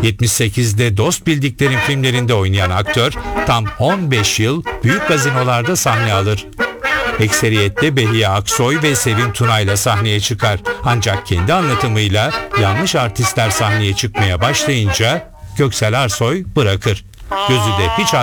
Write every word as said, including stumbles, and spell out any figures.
yetmiş sekizde dost bildiklerim filmlerinde oynayan aktör tam on beş yıl büyük gazinolarda sahne alır. Ekseriyette Behiye Aksoy ve Sevim Tuna'yla sahneye çıkar. Ancak kendi anlatımıyla yanlış artistler sahneye çıkmaya başlayınca Göksel Arsoy bırakır. Gözü de hiç